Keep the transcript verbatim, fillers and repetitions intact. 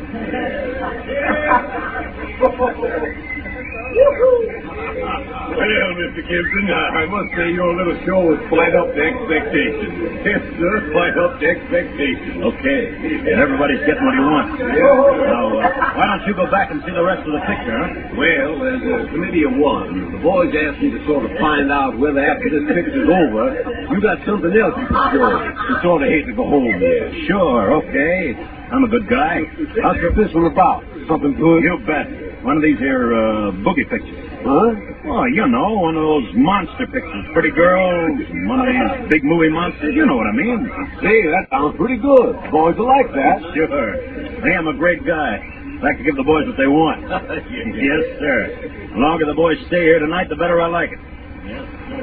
Well, Mister Gibson, I must say your little show was quite up to expectations. Yes, sir, quite up to expectations. Okay, and everybody's getting what he wants. Now, uh, why don't you go back and see the rest of the picture, huh? Well, as a committee of one, the boys asked me to sort of find out whether after this picture's over, you got something else you can show. You sort of hate to go home there. Sure, okay. I'm a good guy. How's this one about? Something good? You bet. One of these here uh, boogie pictures. Huh? Oh, you know, one of those monster pictures. Pretty girls, one of these big movie monsters. You know what I mean. Say, that sounds pretty good. Boys will like that. Sure. Hey, I'm a great guy. Like to give the boys what they want. Yes, sir. The longer the boys stay here tonight, the better I like it.